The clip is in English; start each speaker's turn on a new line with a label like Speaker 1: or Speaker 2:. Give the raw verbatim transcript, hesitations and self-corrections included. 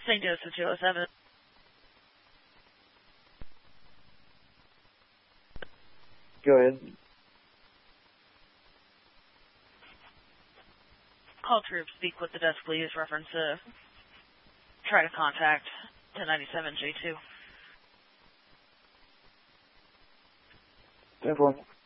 Speaker 1: Saint Joseph two oh seven.
Speaker 2: Go ahead.
Speaker 1: Call troops, speak with the desk, please. Reference to try to contact ten ninety-seven J two.
Speaker 2: ten four.